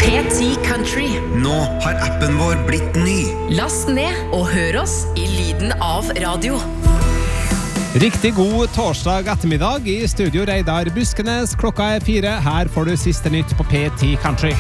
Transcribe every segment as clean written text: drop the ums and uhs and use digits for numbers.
P10 Country. Nå har appen vår blitt ny. Last ned og hør oss i lyden av radio. Riktig god torsdag ettermiddag i studio Reidar Buskenes. Klokka 4. Her får du siste nytt på P10 Country.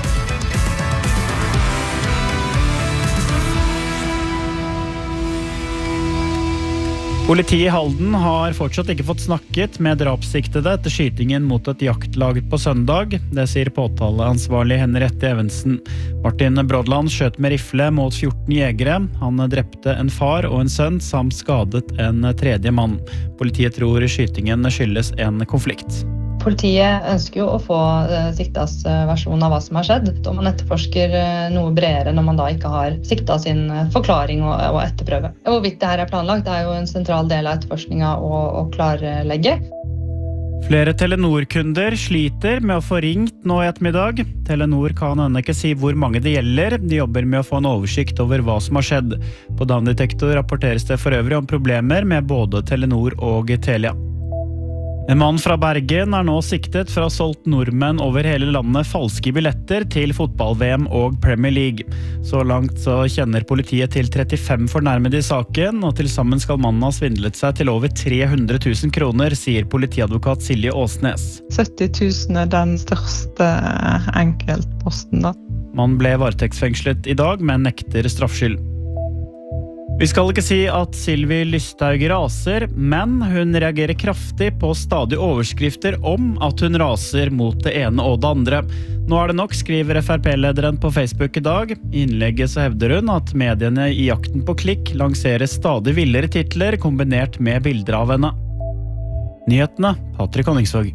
Politiet i Halden har fortsatt ikke fått snakket med drapssiktede etter skytingen mot et jaktlag på søndag. Det sier påtaleansvarlig Henriette Evensen. Martin Brodland skjøt med rifle mot 14 jegere. Han drepte en far og en sønn samt skadet en tredje mann. Politiet tror skytingen skyldes en konflikt. Politiet ønsker jo å få siktas versjon av hva som har skjedd, og man etterforsker noe bredere når man da ikke har sikta sin forklaring og etterprøve. Hvorvidt det her er planlagt er jo en sentral del av etterforskningen å klarlegge. Flere Telenor-kunder sliter med å få ringt nå i ettermiddag. Telenor kan ennå ikke si hvor mange det gjelder. De jobber med å få en oversikt over hva som har skjedd. På Dandetektor rapporteres det for øvrig om problemer med både Telenor og Telia. En mann fra Bergen er nå siktet for å ha solgt nordmenn over hele landet falske billetter til fotball-VM og Premier League. Så langt så kjenner politiet til 35 fornærmede i saken, og til sammen skal mannen ha svindlet seg til over 300 000 kroner, sier politiadvokat Silje Åsnes. 70 000 er den største enkeltposten da. Man ble varetektsfengslet i dag, men nekter straffskyld. Vi skal ikke si at Sylvi Lysthaug raser, men hun reagerer kraftig på stadig overskrifter om at hun raser mot det ene og det andre. Nå er det nok, skriver FRP-lederen på Facebook i dag. I innlegget så hevder hun at mediene i jakten på klikk lanserer stadig villere titler kombinert med bilder av henne. Nyhetene, Patrick Honningsvåg.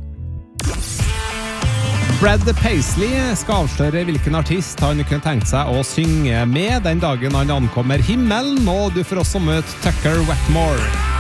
Brad Paisley skal avsløre hvilken artist han kunne tenkt seg å synge med den dagen han ankommer himmelen, og du får også møte Tucker Wetmore.